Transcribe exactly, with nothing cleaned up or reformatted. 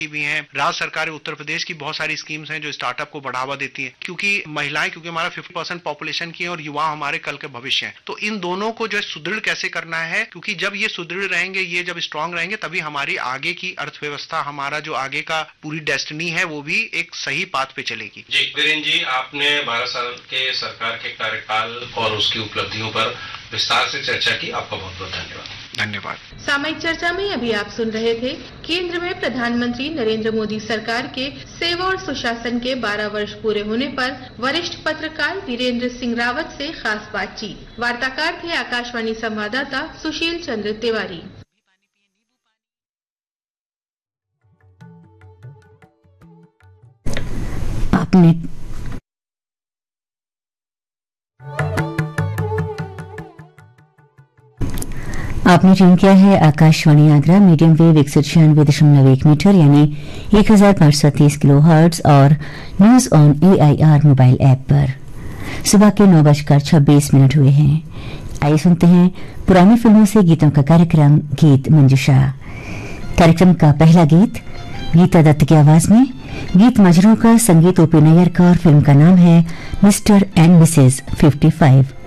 भी हैं। राज्य सरकार उत्तर प्रदेश की बहुत सारी स्कीम्स हैं जो स्टार्टअप को बढ़ावा देती हैं, क्योंकि महिलाएं, क्योंकि हमारा फिफ्टी परसेंट पॉपुलेशन की है और युवा हमारे कल के भविष्य हैं। तो इन दोनों को जो है सुदृढ़ कैसे करना है, क्योंकि जब ये सुदृढ़ रहेंगे, ये जब स्ट्रांग रहेंगे, तभी हमारी आगे की अर्थव्यवस्था, हमारा जो आगे का पूरी डेस्टिनी है वो भी एक सही पाथ पे चलेगी। जी वीरेंद्र जी, आपने बारह साल के सरकार के कार्यकाल और उसकी उपलब्धियों पर विस्तार से चर्चा की। आपका बहुत बहुत धन्यवाद। धन्यवाद। सामयिक चर्चा में अभी आप सुन रहे थे केंद्र में प्रधानमंत्री नरेंद्र मोदी सरकार के सेवा और सुशासन के बारह वर्ष पूरे होने पर वरिष्ठ पत्रकार वीरेंद्र सिंह रावत से खास बातचीत। वार्ताकार थे आकाशवाणी संवाददाता सुशील चंद्र तिवारी। आपने आपने ट्यून किया है आकाशवाणी आगरा, मीडियम वेव एक सौ छियानवे दशमलव एक मीटर यानी एक हजार पाँच सौ तीस किलो हर्ट्ज और news on A I R mobile app पर। सुबह के नौ बजकर छब्बीस मिनट हुए हैं। आइए सुनते हैं पुरानी फिल्मों से गीतों का कार्यक्रम गीत मंजूषा। कार्यक्रम का पहला गीत गीता दत्त की आवाज में, गीत मजरू का, संगीत ओपी नैयर का और फिल्म का नाम है mister and Mrs fifty five.